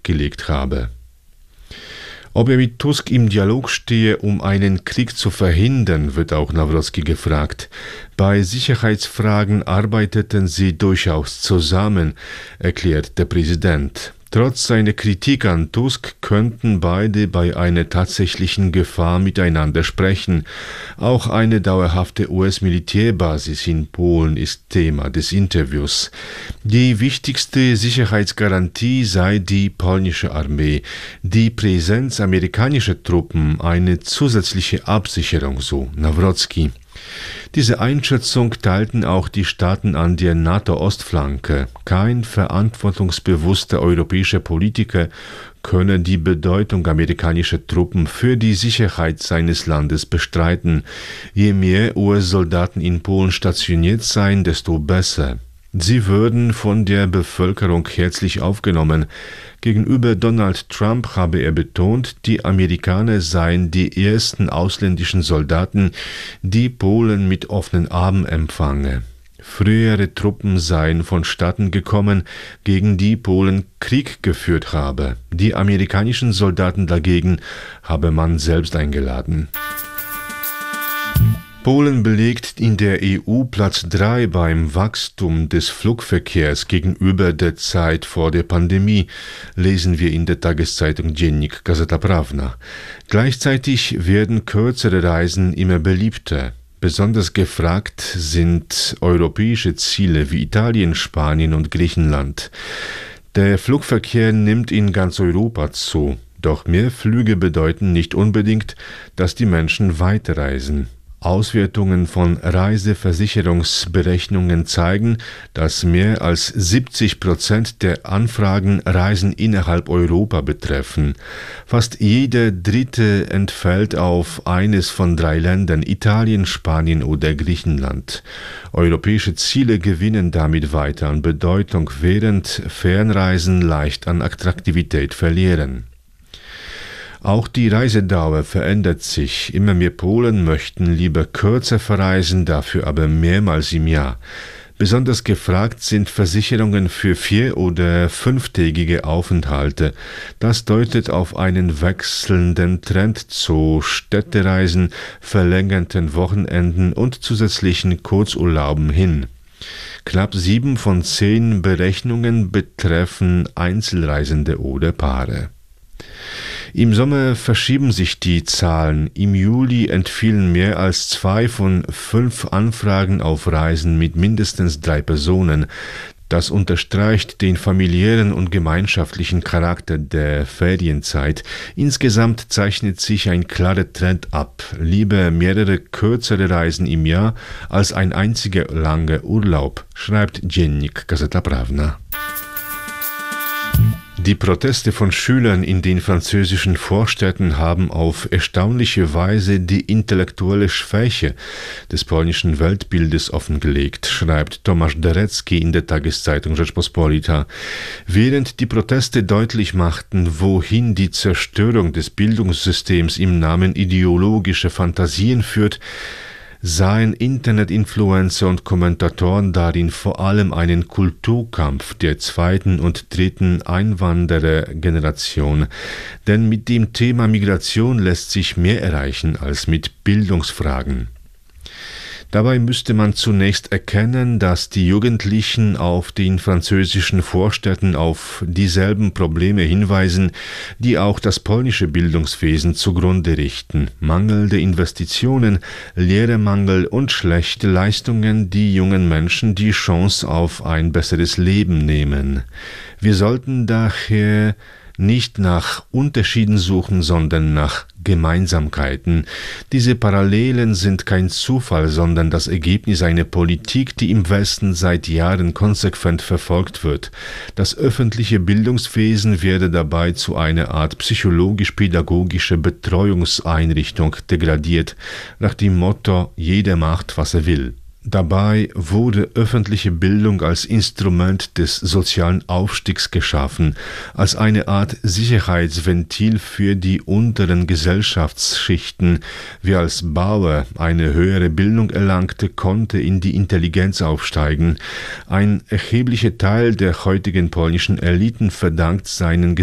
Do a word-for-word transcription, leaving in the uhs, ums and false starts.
zurückgelegt habe. Ob er mit Tusk im Dialog stehe, um einen Krieg zu verhindern, wird auch Nawrocki gefragt. Bei Sicherheitsfragen arbeiteten sie durchaus zusammen, erklärt der Präsident. Trotz seiner Kritik an Tusk könnten beide bei einer tatsächlichen Gefahr miteinander sprechen. Auch eine dauerhafte U S-Militärbasis in Polen ist Thema des Interviews. Die wichtigste Sicherheitsgarantie sei die polnische Armee, die Präsenz amerikanischer Truppen eine zusätzliche Absicherung, so Nawrocki. Diese Einschätzung teilten auch die Staaten an der NATO-Ostflanke. Kein verantwortungsbewusster europäischer Politiker könne die Bedeutung amerikanischer Truppen für die Sicherheit seines Landes bestreiten. Je mehr U S-Soldaten in Polen stationiert seien, desto besser. Sie würden von der Bevölkerung herzlich aufgenommen. Gegenüber Donald Trump habe er betont, die Amerikaner seien die ersten ausländischen Soldaten, die Polen mit offenen Armen empfange. Frühere Truppen seien von Staaten gekommen, gegen die Polen Krieg geführt habe. Die amerikanischen Soldaten dagegen habe man selbst eingeladen. Polen belegt in der E U Platz drei beim Wachstum des Flugverkehrs gegenüber der Zeit vor der Pandemie, lesen wir in der Tageszeitung Dziennik Gazeta Prawna. Gleichzeitig werden kürzere Reisen immer beliebter. Besonders gefragt sind europäische Ziele wie Italien, Spanien und Griechenland. Der Flugverkehr nimmt in ganz Europa zu, doch mehr Flüge bedeuten nicht unbedingt, dass die Menschen weiterreisen. Auswertungen von Reiseversicherungsberechnungen zeigen, dass mehr als siebzig Prozent der Anfragen Reisen innerhalb Europa betreffen. Fast jeder Dritte entfällt auf eines von drei Ländern, Italien, Spanien oder Griechenland. Europäische Ziele gewinnen damit weiter an Bedeutung, während Fernreisen leicht an Attraktivität verlieren. Auch die Reisedauer verändert sich. Immer mehr Polen möchten lieber kürzer verreisen, dafür aber mehrmals im Jahr. Besonders gefragt sind Versicherungen für vier- oder fünftägige Aufenthalte. Das deutet auf einen wechselnden Trend zu Städtereisen, verlängerten Wochenenden und zusätzlichen Kurzurlauben hin. Knapp sieben von zehn Berechnungen betreffen Einzelreisende oder Paare. Im Sommer verschieben sich die Zahlen. Im Juli entfielen mehr als zwei von fünf Anfragen auf Reisen mit mindestens drei Personen. Das unterstreicht den familiären und gemeinschaftlichen Charakter der Ferienzeit. Insgesamt zeichnet sich ein klarer Trend ab. Lieber mehrere kürzere Reisen im Jahr als ein einziger langer Urlaub, schreibt Dziennik Gazeta Prawna. Die Proteste von Schülern in den französischen Vorstädten haben auf erstaunliche Weise die intellektuelle Schwäche des polnischen Weltbildes offengelegt, schreibt Tomasz Derecki in der Tageszeitung Rzeczpospolita. Während die Proteste deutlich machten, wohin die Zerstörung des Bildungssystems im Namen ideologischer Fantasien führt, sahen Internet-Influencer und Kommentatoren darin vor allem einen Kulturkampf der zweiten und dritten Einwanderergeneration. Denn mit dem Thema Migration lässt sich mehr erreichen als mit Bildungsfragen. Dabei müsste man zunächst erkennen, dass die Jugendlichen auf den französischen Vorstädten auf dieselben Probleme hinweisen, die auch das polnische Bildungswesen zugrunde richten. Mangelnde Investitionen, Lehrermangel und schlechte Leistungen, die jungen Menschen die Chance auf ein besseres Leben nehmen. Wir sollten daher nicht nach Unterschieden suchen, sondern nach Gemeinsamkeiten. Diese Parallelen sind kein Zufall, sondern das Ergebnis einer Politik, die im Westen seit Jahren konsequent verfolgt wird. Das öffentliche Bildungswesen werde dabei zu einer Art psychologisch-pädagogischer Betreuungseinrichtung degradiert, nach dem Motto: Jeder macht, was er will. Dabei wurde öffentliche Bildung als Instrument des sozialen Aufstiegs geschaffen, als eine Art Sicherheitsventil für die unteren Gesellschaftsschichten. Wer als Bauer eine höhere Bildung erlangte, konnte in die Intelligenz aufsteigen. Ein erheblicher Teil der heutigen polnischen Eliten verdankt seinen